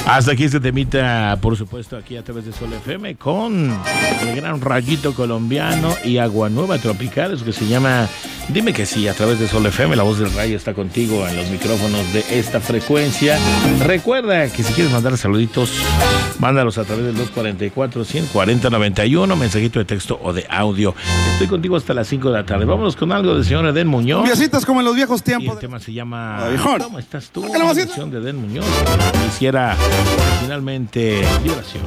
Hasta aquí este temita, por supuesto, aquí a través de Sol FM con el gran Rayito Colombiano y Agua Nueva Tropical, eso que se llama Dime que sí, a través de Sol FM. La voz del Rayo está contigo en los micrófonos de esta frecuencia. Recuerda que si quieres mandar saluditos, mándalos a través del 244-140-91, mensajito de texto o de audio. Estoy contigo hasta las 5 de la tarde. Vámonos con algo del señor Edén Muñoz. Viecitas como en los viejos tiempos. Y el tema se llama mejor. ¿Cómo estás tú? La canción de Edén Muñoz. Quisiera finalmente vibración.